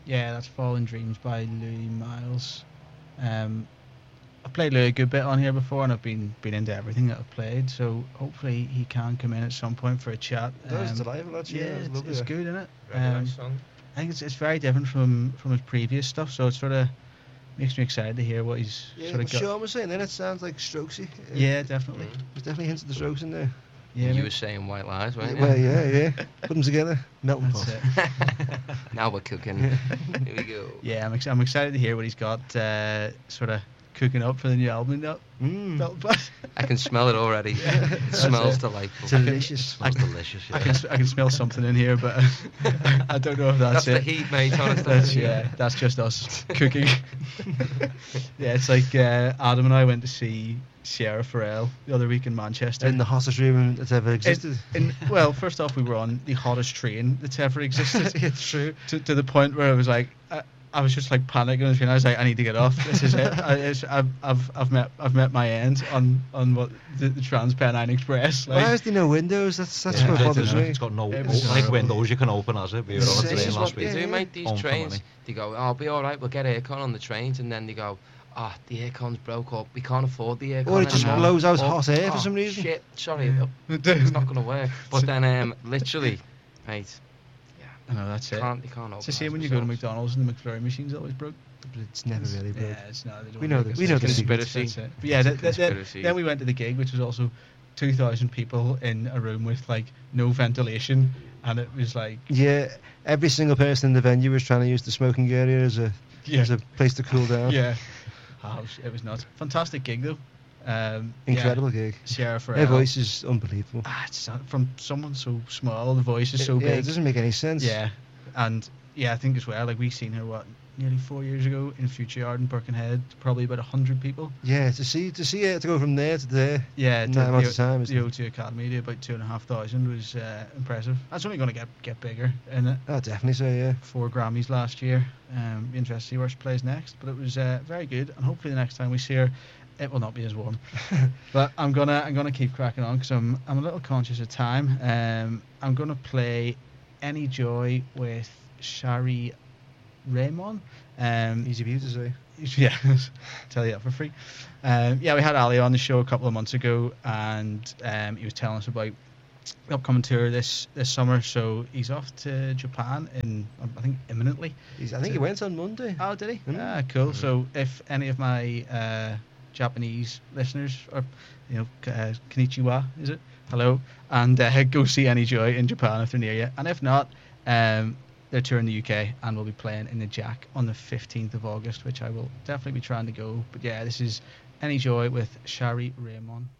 Yeah, that's Fallen Dreams by Louis Miles. I've played Louis a good bit on here before, and I've been into everything that I've played. So hopefully he can come in at some point for a chat. That was delightful. Actually, yeah, it's good, isn't it? Very nice song. I think it's very different from his previous stuff. So it sort of makes me excited to hear what he's sort of got. Sean was saying then it sounds like Strokesy. Yeah, definitely. There's definitely hints of the Strokes in there. Yeah, You were saying White Lies, weren't you? Well, yeah. Put them together. Melting that's pot. it. Now we're cooking. Here we go. Yeah, I'm excited to hear what he's got sort of cooking up for the new album. Melting Pot. I can smell it already. It smells delightful. Delicious. Smells delicious. Yeah. I can smell something in here, but I don't know if that's That's the it. heat, mate. Honestly. That's just us cooking. Yeah, it's like Adam and I went to see Sierra Farrell the other week in Manchester. In the hottest room that's ever existed. Well, first off, we were on the hottest train that's ever existed. It's true. To the point where I was like, I was just like panicking on the train. I was like, I need to get off. This is it. I've met my end on what the Transpennine Express. Like, Why is there no windows? That's what I don't bothers know. me. It's got no It was like horrible. windows you can open, has it? We were on a It's train just last what- week. Do mate, these Home for trains, money. they go, oh, be alright, we'll get aircon on the trains, and then they go, the aircon's broke up, we can't afford the aircon Or it just anymore. blows out Or, hot air for some reason. Shit, sorry, it's not going to work. But then, literally, mate, I know, that's you it. can't It's the organise same when you go to themselves. McDonald's and the McFlurry machine's always broke. But it's never really broke. Yeah, it's not. They don't We know make the- us we know think the it's- conspiracy. that's it. But yeah, Conspiracy. then we went to the gig, which was also 2,000 people in a room with like no ventilation, and it was like Yeah, every single person in the venue was trying to use the smoking area as a place to cool down. yeah, it was nuts. Fantastic gig though. Incredible gig. Sierra Farrell. Her voice is unbelievable. It's not, from someone so small, the voice is so Yeah, big. it doesn't make any sense. Yeah, and yeah, I think as well. Like we seen her nearly 4 years ago in Future Yard in Birkenhead, probably about 100 people. Yeah, to see it to go from there to there. Yeah, in that amount of time. the O2 Academy to about 2,500 was impressive. That's only going to get bigger, isn't it? Oh, definitely so. Yeah. 4 Grammys last year. Be interested to see where she plays next, but it was very good, and hopefully the next time we see her, it will not be as warm. But I'm gonna keep cracking on because I'm a little conscious of time. I'm gonna play Any Joy with Shari Raymond. Easy for you to say. Yeah, tell you that for free. Yeah, we had Ali on the show a couple of months ago, and he was telling us about the upcoming tour this summer. So he's off to Japan I think imminently. I think he went on Monday. Oh, did he? Mm. Cool. So if any of my Japanese listeners are, konnichiwa, is it? Hello, and go see Any Joy in Japan if they're near you, and if not, they're touring the UK and will be playing in the Jack on the 15th of August, which I will definitely be trying to go. But yeah, this is Any Joy with Shari Raymond.